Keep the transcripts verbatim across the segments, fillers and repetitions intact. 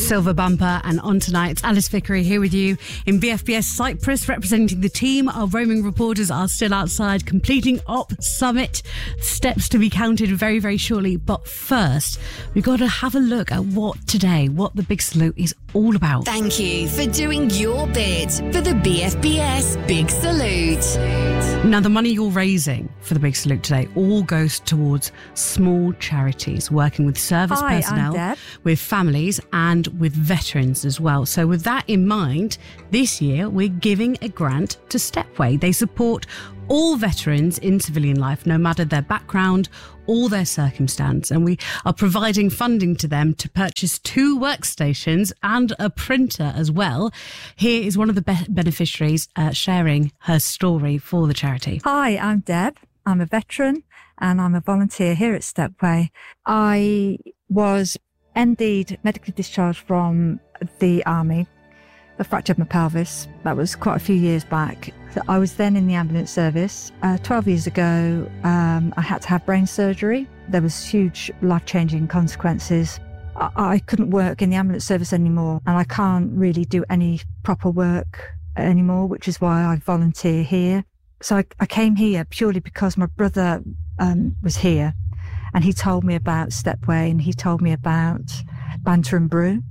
Silver Bumper, and on tonight, it's Alice Vickery here with you in B F B S Cyprus, representing the team. Our roaming reporters are still outside completing Op Summit. Steps to be counted very, very shortly. But first, we've got to have a look at what today, what the Big Salute is all about. Thank you for doing your bit for the B F B S Big Salute. Now, the money you're raising for the Big Salute today all goes towards small charities working with service Hi, personnel, I'm Deb. with families and with veterans as well. So with that in mind, this year we're giving a grant to Stepway. They support all veterans in civilian life, no matter their background or their circumstance. And we are providing funding to them to purchase two workstations and a printer as well. Here is one of the be- beneficiaries uh, sharing her story for the charity. Hi, I'm Deb. I'm a veteran and I'm a volunteer here at Stepway. I was indeed medically discharged from the army. I fractured my pelvis. That was quite a few years back. So I was then in the ambulance service. Uh, twelve years ago, um, I had to have brain surgery. There was huge life-changing consequences. I, I couldn't work in the ambulance service anymore, and I can't really do any proper work anymore, which is why I volunteer here. So I, I came here purely because my brother um, was here, and he told me about Stepway, and he told me about Banter and Brew.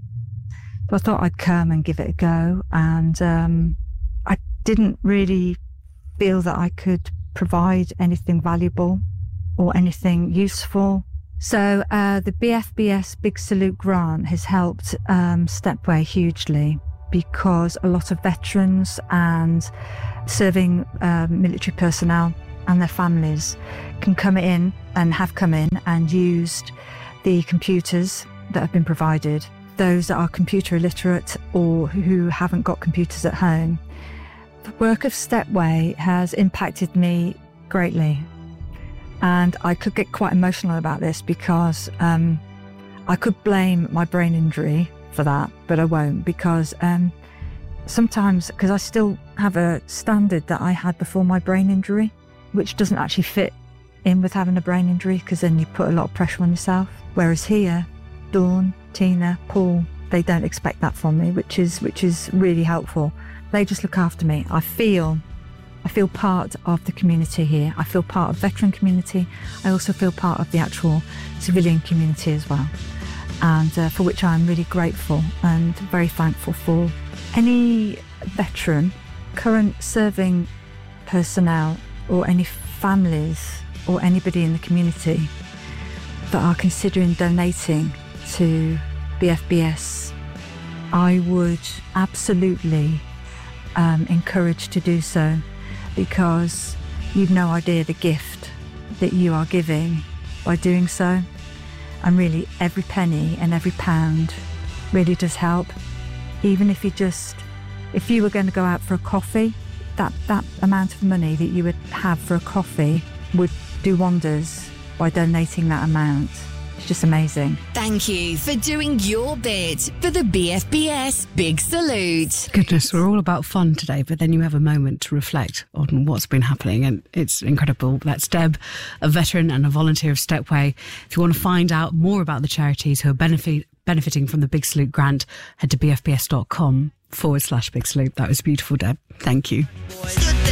So I thought I'd come and give it a go, and um, I didn't really feel that I could provide anything valuable or anything useful. So uh, the B F B S Big Salute grant has helped um, Stepway hugely, because a lot of veterans and serving uh, military personnel and their families can come in and have come in and used the computers that have been provided. Those that are computer illiterate or who haven't got computers at home. The work of Stepway has impacted me greatly. And I could get quite emotional about this because um, I could blame my brain injury for that, but I won't, because um, sometimes, because I still have a standard that I had before my brain injury, which doesn't actually fit in with having a brain injury, because then you put a lot of pressure on yourself. Whereas here, Dawn, Tina, Paul, they don't expect that from me, which is which is really helpful. They just look after me. I feel I feel part of the community here. I feel part of the veteran community. I also feel part of the actual civilian community as well, and uh, for which I'm really grateful and very thankful for. Any veteran, current serving personnel, or any families or anybody in the community that are considering donating to B F B S, I would absolutely um, encourage to do so, because you've no idea the gift that you are giving by doing so. And really, every penny and every pound really does help. Even if you just, if you were going to go out for a coffee, that, that amount of money that you would have for a coffee would do wonders by donating that amount. It's just amazing. Thank you for doing your bit for the B F B S Big Salute. Goodness, we're all about fun today, but then you have a moment to reflect on what's been happening, and it's incredible. That's Deb, a veteran and a volunteer of Stepway. If you want to find out more about the charities who are benefit, benefiting from the Big Salute grant, head to bfbs.com forward slash Big Salute. That was beautiful, Deb. Thank you.